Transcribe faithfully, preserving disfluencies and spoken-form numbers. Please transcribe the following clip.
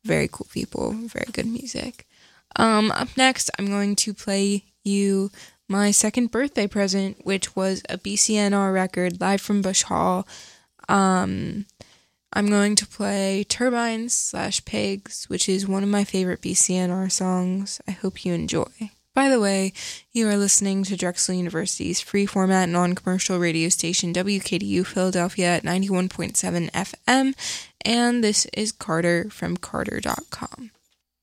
Very cool people, very good music. Um, up next, I'm going to play you my second birthday present, which was a B C N R record live from Bush Hall. Um, I'm going to play Turbines slash Pigs, which is one of my favorite B C N R songs. I hope you enjoy. By the way, you are listening to Drexel University's free format non-commercial radio station W K D U Philadelphia at ninety-one point seven F M, and this is Carter from Carter dot com.